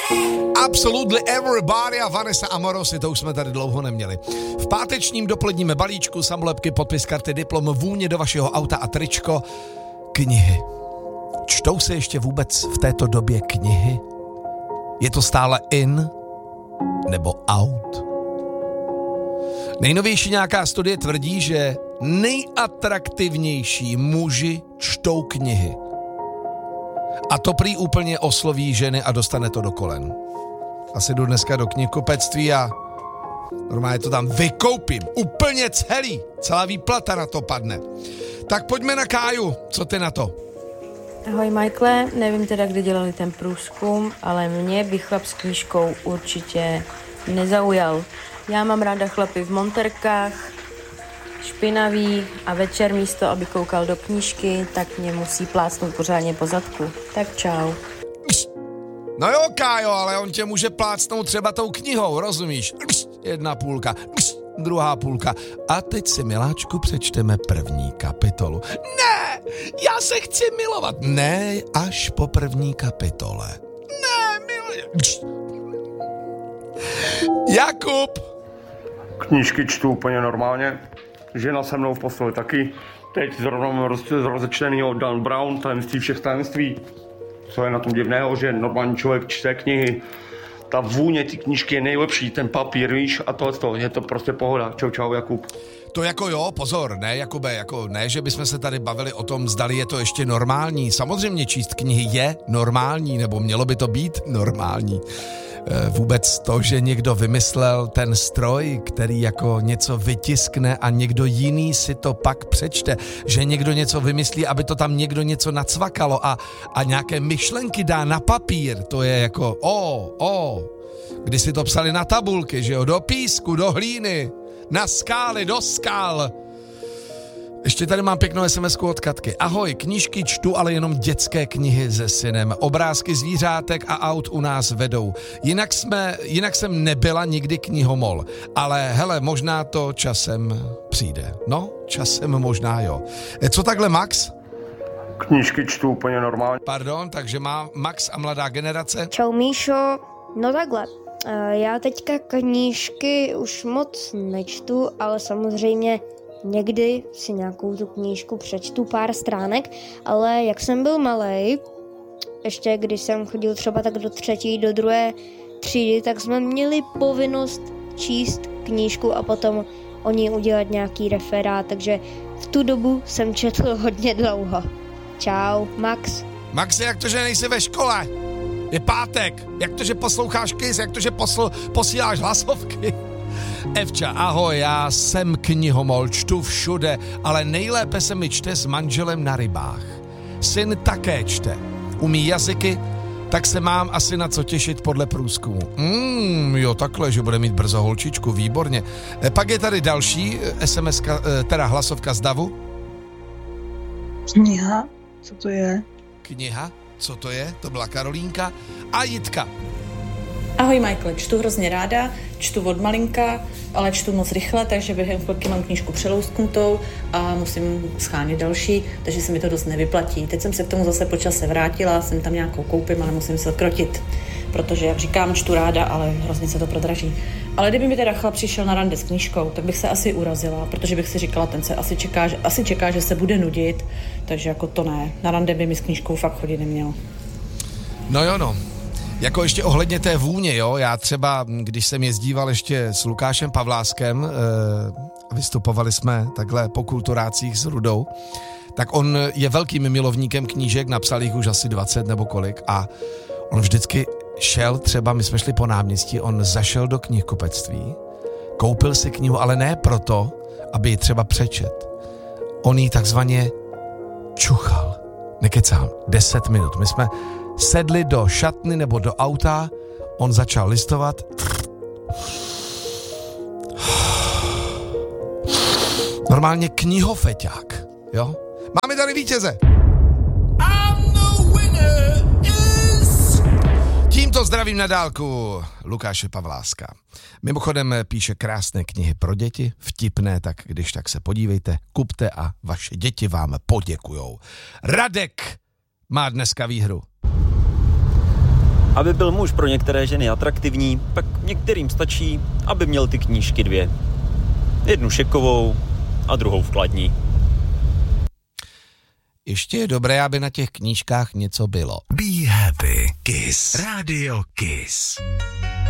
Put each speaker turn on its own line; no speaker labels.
Absolutely Everybody a Vanessa Amorosi, to už jsme tady dlouho neměli. V pátečním dopoledním balíčku samolepky, podpis karty, diplom, vůně do vašeho auta a tričko, knihy. Čtou se ještě vůbec v této době knihy? Je to stále in nebo out? Nejnovější nějaká studie tvrdí, že nejatraktivnější muži čtou knihy. A to prý úplně osloví ženy a dostane to do kolen. Asi jdu dneska do knihkupectví a normálně to tam vykoupím. Úplně celý. Celá výplata na to padne. Tak pojďme na Káju. Co ty na to?
Ahoj Michaele, nevím teda, kdy dělali ten průzkum, ale mě by chlap s knížkou určitě nezaujal. Já mám ráda chlapy v monterkách, špinavý a večer místo, aby koukal do knížky, tak mě musí plácnout pořádně po zadku. Tak čau.
No jo, Kájo, ale on tě může plácnout třeba tou knihou, rozumíš? Jedna půlka, druhá půlka. A teď si, miláčku, přečteme první kapitolu. Ne, já se chci milovat. Ne, až po první kapitole. Ne, Jakub!
Knížky čtu úplně normálně. Žena se mnou v posteli taky. Teď zrovna mám rozečtenýho Dan Brown, Tajemství všech tajemství. Co je na tom divného, že normální člověk čte knihy. Ta vůně ty knížky je nejlepší, ten papír, víš, a tohle, je to prostě pohoda. Čau, Jakub.
To jako jo, pozor, ne, Jakube, jako ne, že bychom se tady bavili o tom, zdali je to ještě normální. Samozřejmě číst knihy je normální, nebo mělo by to být normální. Vůbec to, že někdo vymyslel ten stroj, který jako něco vytiskne a někdo jiný si to pak přečte, že někdo něco vymyslí, aby to tam někdo něco nacvakalo a nějaké myšlenky dá na papír, to je jako kdy si to psali na tabulky, že jo, do písku, do hlíny, na skály, do skal. Ještě tady mám pěknou SMS-ku od Katky. Ahoj, knížky čtu, ale jenom dětské knihy se synem. Obrázky zvířátek a aut u nás vedou. Jinak jsem nebyla nikdy knihomol. Ale hele, možná to časem přijde. No, časem možná jo. Co takhle Max?
Knížky čtu úplně normálně.
Pardon, takže má Max a mladá generace?
Čau Míšo, no takhle. Já teďka knížky už moc nečtu, ale samozřejmě někdy si nějakou tu knížku přečtu pár stránek, ale jak jsem byl malej, ještě když jsem chodil třeba tak do 3., do 2. třídy, tak jsme měli povinnost číst knížku a potom o ní udělat nějaký referát, takže v tu dobu jsem četl hodně dlouho. Čau, Max.
Max, jak to, že nejsi ve škole? Je pátek. Jak to, že posloucháš Kiss? Jak to, že posíláš hlasovky? Evča, ahoj, já jsem knihomol, čtu všude, ale nejlépe se mi čte s manželem na rybách. Syn také čte. Umí jazyky, tak se mám asi na co těšit podle průzkumu. Jo, takhle, že bude mít brzo holčičku, výborně. Pak je tady další SMS-ka, teda hlasovka z Davu.
Kniha? Co to je?
Kniha? Co to je? To byla Karolínka. A Jitka.
Ahoj Michael, čtu hrozně ráda, čtu od malinka, ale čtu moc rychle, takže během chvilky mám knížku přelousknutou a musím schánět další, takže se mi to dost nevyplatí. Teď jsem se k tomu zase po čase vrátila, jsem tam nějakou koupím, ale musím se krotit, protože, jak říkám, čtu ráda, ale hrozně se to prodraží. Ale kdyby mi teda chlap přišel na rande s knížkou, tak bych se asi urazila, protože bych si říkala, ten se asi čeká, že se bude nudit, takže jako to ne. Na rande by mi s knížkou fakt chodit neměl.
No jo, no. Jako ještě ohledně té vůně, jo, já třeba, když jsem jezdíval ještě s Lukášem Pavláskem, vystupovali jsme takhle po kulturácích s Rudou, tak on je velkým milovníkem knížek, napsal jich už asi 20 nebo kolik a on vždycky šel třeba, my jsme šli po náměstí, on zašel do knihkupectví, koupil si knihu, ale ne proto, aby ji třeba přečet. On ji takzvaně čuchal, nekecám, 10 minut. My jsme sedli do šatny nebo do auta, on začal listovat. Normálně knihofeťák, jo? Máme tady vítěze. Tímto zdravím na dálku Lukáše Pavláska. Mimochodem píše krásné knihy pro děti, vtipné, tak když tak se podívejte, kupte a vaše děti vám poděkujou. Radek má dneska výhru.
Aby byl muž pro některé ženy atraktivní, pak některým stačí, aby měl ty knížky 2. Jednu šekovou a druhou vkladní.
Ještě je dobré, aby na těch knížkách něco bylo.
Be happy. Kiss. Radio Kiss.